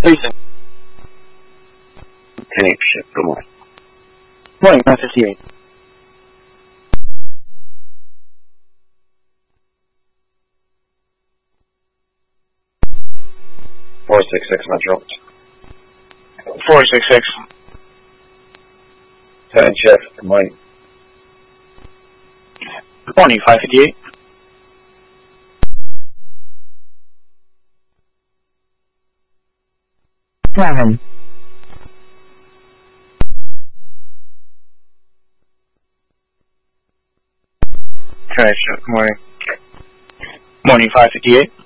Please. 10-8 ship. Good morning. Morning, 958. Metro. 466. 10 shift. Good morning. Good morning, 558. Seven. Good morning. Morning, 558.